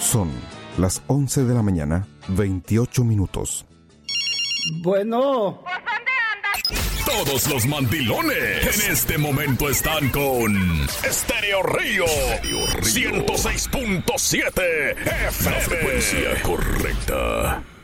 Son las 11 de la mañana, 28 minutos. Bueno. Todos los mandilones en este momento están con Estéreo Río 106.7 FM. La frecuencia correcta.